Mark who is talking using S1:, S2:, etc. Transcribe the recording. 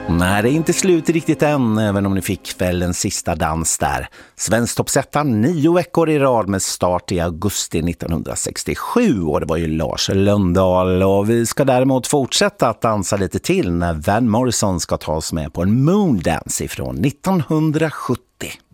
S1: Nej, det är inte slut riktigt än, även om ni fick väl en sista dans där. Svensktoppsettan 9 veckor i rad med start i augusti 1967, och det var ju Lars Lönndahl. Och vi ska däremot fortsätta att dansa lite till när Van Morrison ska ta oss med på en Moondance ifrån 1970.